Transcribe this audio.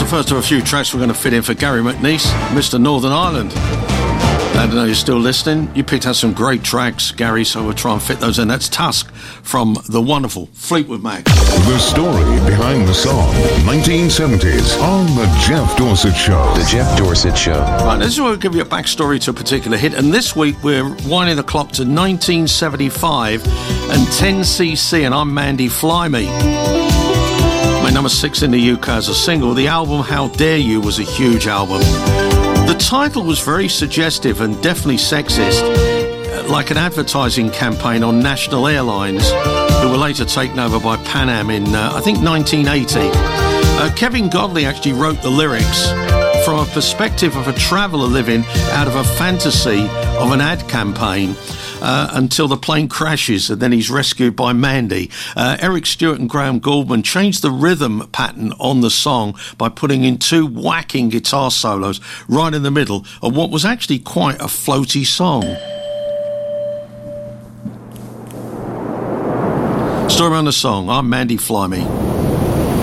First of a few tracks we're going to fit in for Gary McNeice, Mr. Northern Ireland. Glad to know you're still listening. You picked out some great tracks, Gary, so we'll try and fit those in. That's Tusk from the wonderful Fleetwood Mac. The story behind the song, 1970s, on The Jeff Dorsett Show. The Jeff Dorsett Show. Right, this is where we'll give you a backstory to a particular hit, and this week we're winding the clock to 1975 and 10cc, and I'm Mandy Fly Me. Made number 6 in the UK as a single. The album How Dare You was a huge album. The title was very suggestive and definitely sexist, like an advertising campaign on National Airlines, who were later taken over by Pan Am in, I think, 1980. Kevin Godley actually wrote the lyrics from a perspective of a traveller living out of a fantasy of an ad campaign until the plane crashes and then he's rescued by Mandy. Eric Stewart and Graham Gouldman changed the rhythm pattern on the song by putting in 2 whacking guitar solos right in the middle of what was actually quite a floaty song. Story around the song, I'm Mandy Fly Me.